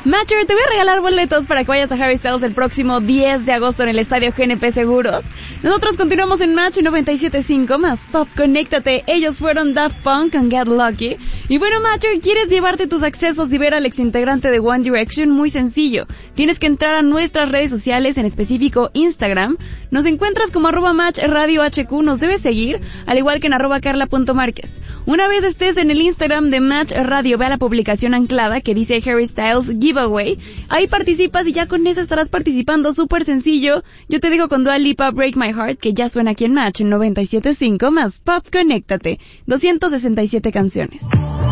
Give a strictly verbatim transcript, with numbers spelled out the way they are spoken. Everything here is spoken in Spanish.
Matcher, te voy a regalar boletos para que vayas a Harry Styles el próximo diez de agosto en el estadio G N P Seguros. Nosotros continuamos en Match noventa y siete punto cinco más Pop, conéctate. Ellos fueron Daft Punk and Get Lucky. Y bueno, Matcher, ¿quieres llevarte tus accesos y ver al exintegrante de One Direction? Muy sencillo. Tienes que entrar a nuestras redes sociales, en específico Instagram. Nos encuentras como arroba Match Radio H Q, nos debes seguir, al igual que en arroba Carla punto Márquez. Una vez estés en el Instagram de Match Radio, ve a la publicación anclada que dice Harry Styles Giveaway. Ahí participas y ya con eso estarás participando, súper sencillo. Yo te digo con Dua Lipa, Break My Heart, que ya suena aquí en Match noventa y siete punto cinco más Pop, conéctate. doscientas sesenta y siete canciones.